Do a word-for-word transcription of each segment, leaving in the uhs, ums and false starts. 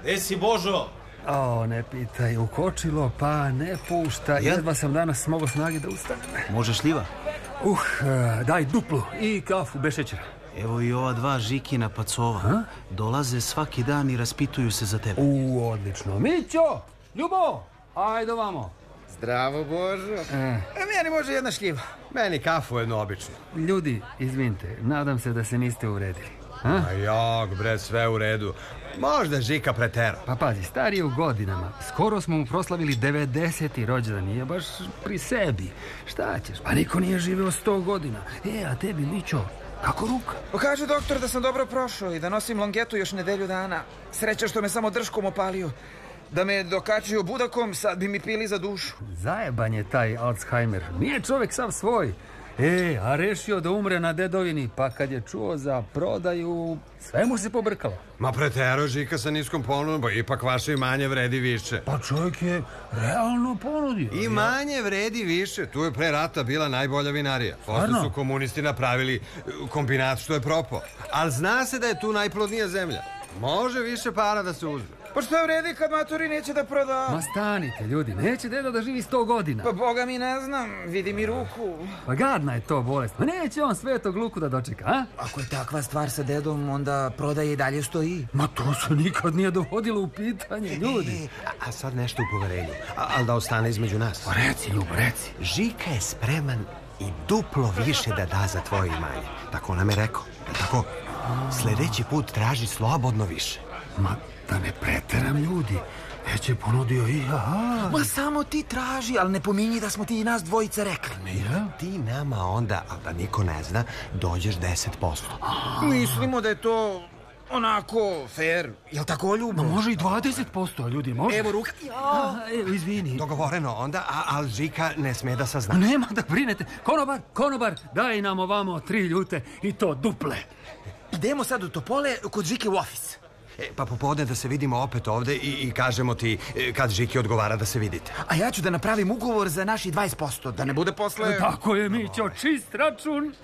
Gde si, Božo? O, ne pitaj, ukočilo pa ne pušta. Ja? Jedva sam danas mogao snage da ustanem. Može šljiva? Uh, daj duplu i kafu bez šećera. Evo i ova dva Žikina pacova. Ha? Dolaze svaki dan i raspituju se za tebe. U, odlično. Mićo, Ljubo, ajde vamo. Zdravo, Božo. E. Meni može jedna šljiva. Meni kafu jedno obično. Ljudi, izvinite, nadam se da se niste uvredili. Ha? A jok, bre, sve u redu. Možda Žika pretera. Pa pazi, stari je u godinama. Skoro smo mu proslavili devedeseti rođendan. Nije baš pri sebi. Šta ćeš? Pa niko nije živeo sto godina. E, a tebi, Mićo, kako ruka? Kaže doktor da sam dobro prošao i da nosim longetu još nedelju dana. Sreća što me samo drškom opalio. Da me dokačio budakom, sad bi mi pili za dušu. Zajeban je taj Alzheimer. Nije čovjek sam svoj. E, a rešio da umre na dedovini, pa kad je čuo za prodaju, sve mu se pobrkalo. Ma pretero Žika sa niskom ponudom, pa ipak vaše imanje vredi više. Pa čovjek je realno ponudio. Imanje vredi više. Tu je pre rata bila najbolja vinarija. Posle su komunisti napravili kombinat što je propao. Ali zna se da je tu najplodnija zemlja. Može više para da se uzme. Pa što vredi kad maturi neće da proda? Ma stanite, ljudi, neće deda da živi sto godina. Pa boga mi ne znam, vidi mi ruku. Pa gadna je to bolest. Ma neće on Svetog Luku da dočeka, a? Ako je takva stvar sa dedom, onda prodaje i dalje stoji. Ma to se nikad nije dovodilo u pitanje, ljudi. E, a, a sad nešto u poverenju. A, ali da ostane između nas. Pa reci, Ljubo, reci. Žika je spreman i duplo više da da za tvoje imanje. Tako nam je rekao. Tako, sljedeći put traži slobodno više. Ma da ne preteram, ljudi. Već je ponudio i aha. Ma samo ti traži, ali ne pominji da smo ti i nas dvojica rekli. Ja? Ti nama onda, a da niko ne zna, dođeš deset posto. Mislimo da je to onako fair. Jel tako, Ljubo? Ma može i dvadeset posto, ljudi, može. Evo ruka. A, evo, izvini. Dogovoreno onda, a, ali Žika ne sme da sazna. Nema da brinete. Konobar, konobar, daj nam ovamo tri ljute i to duple. Idemo sad u Topole kod Žike u ofis. E, pa popodne da se vidimo opet ovde i, i kažemo ti e, kad Žiki odgovara da se vidite. A ja ću da napravim ugovor za naši dvadeset posto, da ne bude posle... Tako je, Mićo, čist račun.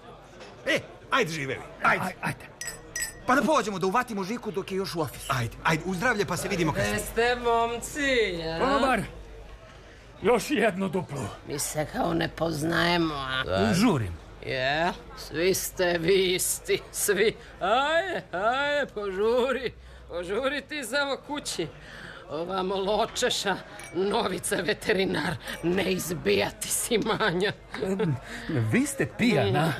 E, ajde živevi, ajde. Aj, ajde. Pa da pođemo, da uvatimo Žiku dok je još u ofisu. Ajde, ajde, uzdravlje pa se vidimo kasnije. Jeste momci, ja? Konobar, još jedno duplo. Mi se kao ne poznajemo, a? Žurim. Je, svi ste vi isti, svi. Ajde, ajde, požuri, požuri ti samo kući. Ovamo ločeša, Novica veterinar, ne izbijati si manja. Vi ste pijana.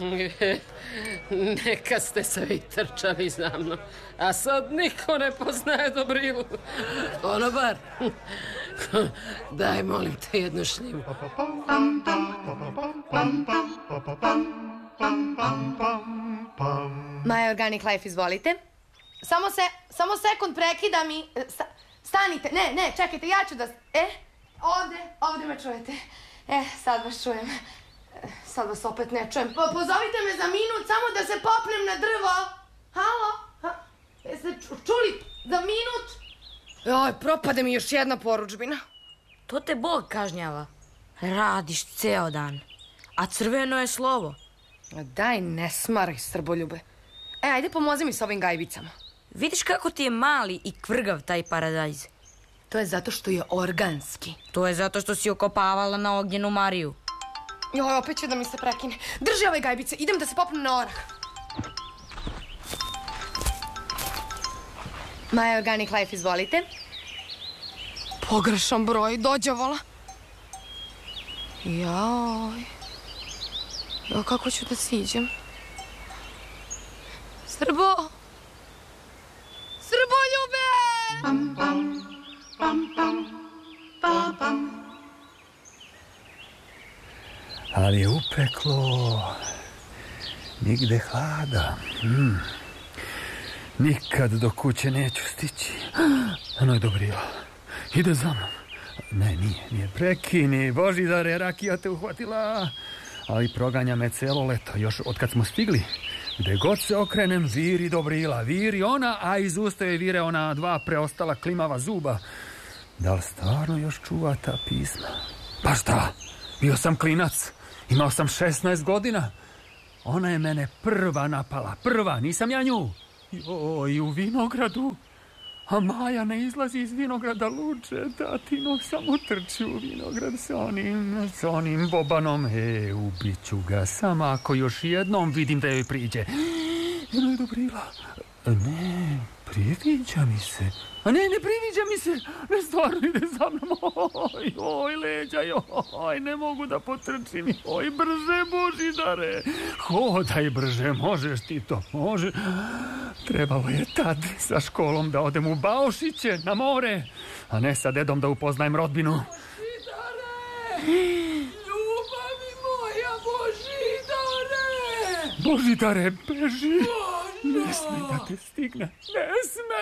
Neka ste se vi trčali za mnom, a sad niko ne poznaje Dobrilu. Konobar, daj molim te jednu šljivu. My Organic Life, izvolite. Samo se, samo sekund, prekida mi. Sta, stanite, ne, ne, čekajte, ja ću da... E, ovde, ovde me čujete. E, sad vas čujem. Sad vas opet ne čujem. Po, pozovite me za minut, samo da se popnem na drvo. Halo? Ha, jeste čuli? Za minut? Joj, propade mi još jedna poručbina. To te Bog kažnjava. Radiš ceo dan. A crveno je slovo. Daj, ne smaraj, Srboljube. E, ajde pomozi mi s ovim gajbicama. Vidiš kako ti je mali i kvrgav taj paradajz. To je zato što je organski. To je zato što si okopavala na ognjenu Mariju. Joj, opet će da mi se prekine. Drži ove gajbice, idem da se popnem na orah. My Organic Life, izvolite. Pogrešan broj, dođavola. Joj. Jo, kako ću da siđem? Srbo! Srboljube! Pam, pam, pam, pam, pam, pam. Ali je upeklo. Nigde hlada. Mm. Nikad do kuće neću stići. Ano je Dobrila. Ide za mnom. Ne, nije, nije. Prekini, Božidare, rakija te uhvatila. Ali proganja me celo leto, još od kad smo stigli. Gde god se okrenem, viri Dobrila, viri ona, a iz usta je vire ona dva preostala klimava zuba. Da li stvarno još čuva ta pisma? Pa šta? Bio sam klinac, imao sam šesnaest godina. Ona je mene prva napala, prva, nisam ja nju. Joj, u vinogradu. A Maja ne izlazi iz vinograda luče, tatino samo trči u vinograd sa onim, sa onim Bobanom. E, ubiću ga, samo ako još jednom vidim da joj priđe. Eno je Dobrila. Ne, priviđa mi se. A ne, ne priviđa mi se. Ne, stvarno ide za mnom. Oj, oj, leđa, oj, ne mogu da potrčim. Oj, brže, Božidare. Hodaj brže, možeš ti to, može. Trebalo je tad sa školom da odem u Baošiće na more, a ne sa dedom da upoznajem rodbinu. Božidare! Ljubavi moja, Božidare! Božidare, beži! Ne smej da te stigne. Ne smej!